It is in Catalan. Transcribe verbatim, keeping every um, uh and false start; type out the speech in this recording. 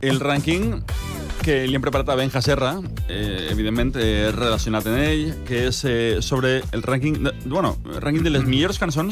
el rànquing que li hem preparat a Benja Serra, eh, evidentment eh, relacionat amb ell, que és eh, sobre el rànquing de, bueno, el rànquing de les millors cançons